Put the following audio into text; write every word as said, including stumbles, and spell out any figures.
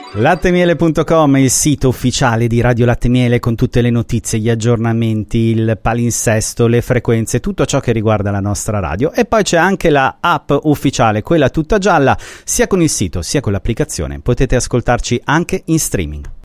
Lattemiele punto com è il sito ufficiale di Radio Latte Miele con tutte le notizie, gli aggiornamenti, il palinsesto, le frequenze, tutto ciò che riguarda la nostra radio. E poi c'è anche la app ufficiale, quella tutta gialla, sia con il sito sia con l'applicazione. Potete ascoltarci anche in streaming.